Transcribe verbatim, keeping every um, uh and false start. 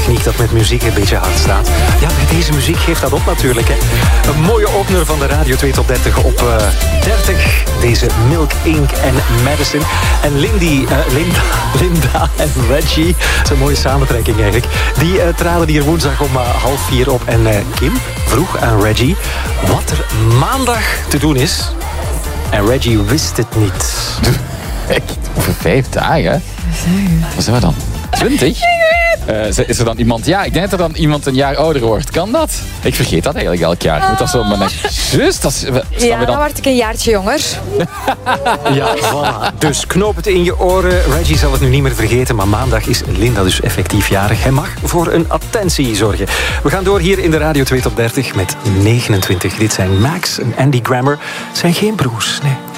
techniek dat met muziek een beetje hard staat. Ja, bij deze muziek geeft dat op natuurlijk. Hè. Een mooie opener van de Radio twee Top dertig op uh, dertig. Deze Milk, Inc en Madison. En Lindy, uh, Linda, Linda en Reggie. Dat is een mooie samentrekking eigenlijk. Die uh, traden hier woensdag om uh, half vier op. En uh, Kim vroeg aan Reggie wat er maandag te doen is. En Reggie wist het niet. Echt? Over vijf dagen? Wat zijn we dan? Twintig? Uh, is er dan iemand... Ja, ik denk dat er dan iemand een jaar ouder wordt. Kan dat? Ik vergeet dat eigenlijk elk jaar. Moet dat zo maar net... Juist, dat is... Ja, dan... dan word ik een jaartje jonger. Ja, voilà. Dus knoop het in je oren. Reggie zal het nu niet meer vergeten, maar maandag is Linda dus effectief jarig. Hij mag voor een attentie zorgen. We gaan door hier in de Radio twee Top dertig met negenentwintig. Dit zijn Max en Andy Grammer. Het zijn geen broers, nee.